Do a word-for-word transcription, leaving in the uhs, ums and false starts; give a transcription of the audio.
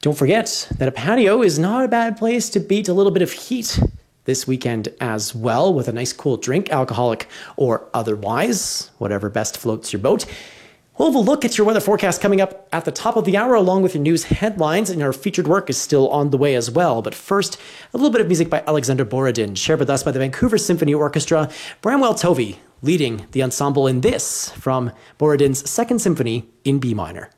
Don't forget that a patio is not a bad place to beat a little bit of heat this weekend as well, with a nice cool drink, alcoholic or otherwise, whatever best floats your boat. We'll have a look at your weather forecast coming up at the top of the hour, along with your news headlines, and our featured work is still on the way as well. But first, a little bit of music by Alexander Borodin, shared with us by the Vancouver Symphony Orchestra. Bramwell Tovey leading the ensemble in this from Borodin's Second Symphony in B minor.